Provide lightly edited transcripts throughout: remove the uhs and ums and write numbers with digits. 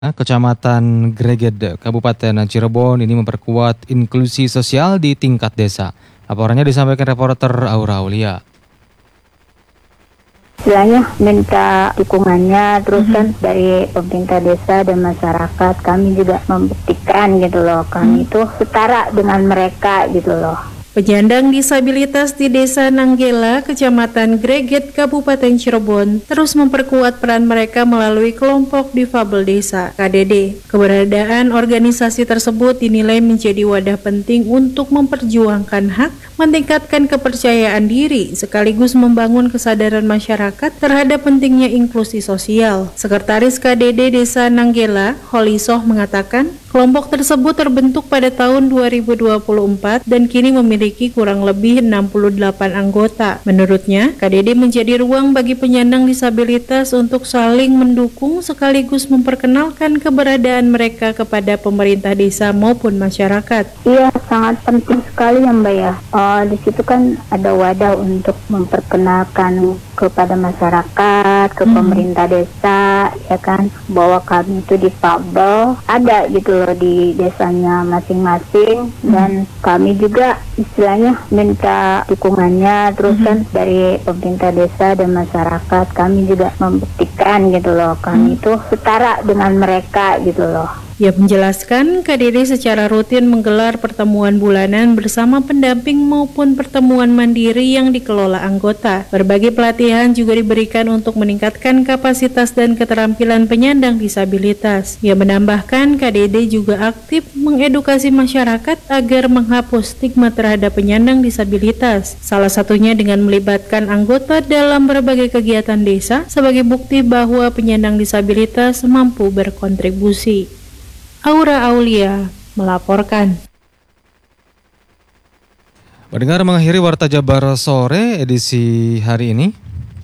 Kecamatan Greged, Kabupaten Cirebon ini memperkuat inklusi sosial di tingkat desa. Laporannya disampaikan reporter Aura Aulia. Istilahnya minta dukungannya, terus kan dari pemerintah desa dan masyarakat kami juga membuktikan gitu loh, kami itu setara dengan mereka gitu loh. Penyandang disabilitas di Desa Nanggela, Kecamatan Greged, Kabupaten Cirebon, terus memperkuat peran mereka melalui kelompok difabel desa, KDD. Keberadaan organisasi tersebut dinilai menjadi wadah penting untuk memperjuangkan hak, meningkatkan kepercayaan diri, sekaligus membangun kesadaran masyarakat terhadap pentingnya inklusi sosial. Sekretaris KDD Desa Nanggela, Holisoh mengatakan, kelompok tersebut terbentuk pada tahun 2024 dan kini memiliki kurang lebih 68 anggota. Menurutnya, KDD menjadi ruang bagi penyandang disabilitas untuk saling mendukung sekaligus memperkenalkan keberadaan mereka kepada pemerintah desa maupun masyarakat. Iya, sangat penting sekali ya Mbak ya. Di situ kan ada wadah untuk memperkenalkan kepada masyarakat, ke pemerintah desa, ya kan, bahwa kami itu difabel, ada gitu loh di desanya masing-masing, dan kami juga istilahnya minta dukungannya, terus kan dari pemerintah desa dan masyarakat kami juga membuktikan gitu loh, kami itu setara dengan mereka gitu loh. Ia menjelaskan KDD secara rutin menggelar pertemuan bulanan bersama pendamping maupun pertemuan mandiri yang dikelola anggota. Berbagai pelatihan juga diberikan untuk meningkatkan kapasitas dan keterampilan penyandang disabilitas. Ia menambahkan KDD juga aktif mengedukasi masyarakat agar menghapus stigma terhadap penyandang disabilitas. Salah satunya dengan melibatkan anggota dalam berbagai kegiatan desa sebagai bukti bahwa penyandang disabilitas mampu berkontribusi. Aura Aulia melaporkan. Pendengar, mengakhiri Warta Jabar Sore edisi hari ini.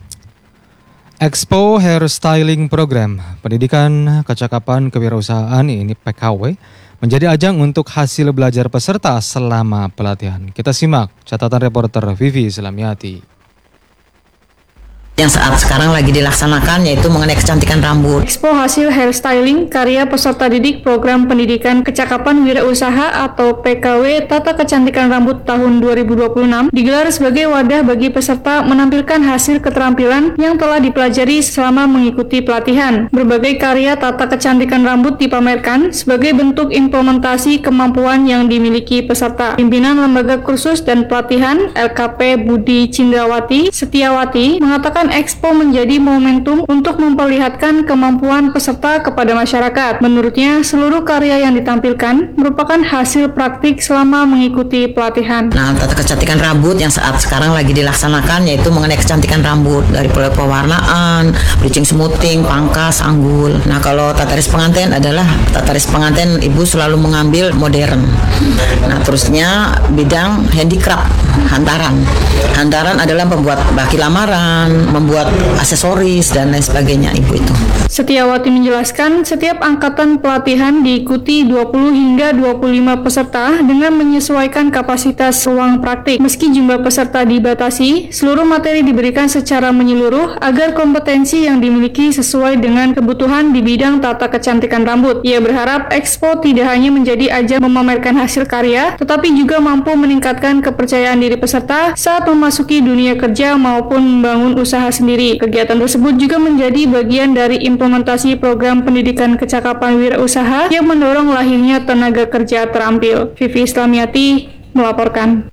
Expo Hair Styling Program Pendidikan Kecakapan Kewirausahaan ini PKW menjadi ajang untuk hasil belajar peserta selama pelatihan. Kita simak catatan reporter Vivi Islamiati. Yang saat sekarang lagi dilaksanakan yaitu mengenai kecantikan rambut. Expo hasil hairstyling karya peserta didik program pendidikan kecakapan wirausaha atau PKW Tata Kecantikan Rambut tahun 2026 digelar sebagai wadah bagi peserta menampilkan hasil keterampilan yang telah dipelajari selama mengikuti pelatihan. Berbagai karya tata kecantikan rambut dipamerkan sebagai bentuk implementasi kemampuan yang dimiliki peserta. Pimpinan Lembaga Kursus dan Pelatihan LKP Budi Cindrawati Setiawati mengatakan Expo menjadi momentum untuk memperlihatkan kemampuan peserta kepada masyarakat. Menurutnya, seluruh karya yang ditampilkan merupakan hasil praktik selama mengikuti pelatihan. Nah, tata kecantikan rambut yang saat sekarang lagi dilaksanakan yaitu mengenai kecantikan rambut dari mulai pewarnaan, bleaching, smoothing, pangkas, sanggul. Nah, kalau tataris pengantin adalah tataris pengantin ibu selalu mengambil modern. Nah, terusnya bidang handicraft, hantaran. Hantaran adalah membuat baki lamaran, membuat aksesoris dan lain sebagainya ibu itu. Setiawati menjelaskan setiap angkatan pelatihan diikuti 20 hingga 25 peserta dengan menyesuaikan kapasitas ruang praktik. Meski jumlah peserta dibatasi, seluruh materi diberikan secara menyeluruh agar kompetensi yang dimiliki sesuai dengan kebutuhan di bidang tata kecantikan rambut. Ia berharap Expo tidak hanya menjadi ajang memamerkan hasil karya, tetapi juga mampu meningkatkan kepercayaan diri peserta saat memasuki dunia kerja maupun membangun usaha sendiri. Kegiatan tersebut juga menjadi bagian dari implementasi program pendidikan kecakapan wirausaha yang mendorong lahirnya tenaga kerja terampil. Vivi Islamiati melaporkan.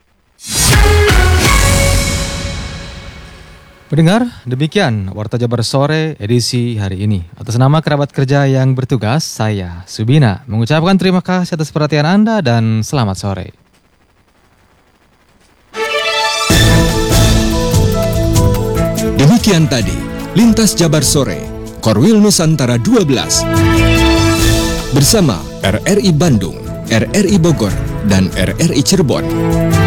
Pendengar, demikian Warta Jabar Sore edisi hari ini. Atas nama kerabat kerja yang bertugas, saya Subina mengucapkan terima kasih atas perhatian Anda dan selamat sore. Demikian tadi, Lintas Jabar Sore, Korwil Nusantara 12. Bersama RRI Bandung, RRI Bogor, dan RRI Cirebon.